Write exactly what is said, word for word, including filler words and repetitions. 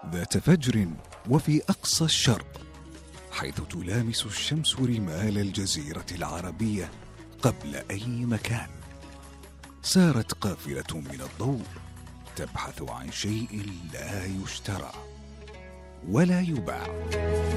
ذات فجر وفي أقصى الشرق، حيث تلامس الشمس رمال الجزيرة العربية قبل أي مكان، سارت قافلة من الضوء تبحث عن شيء لا يشترى ولا يباع.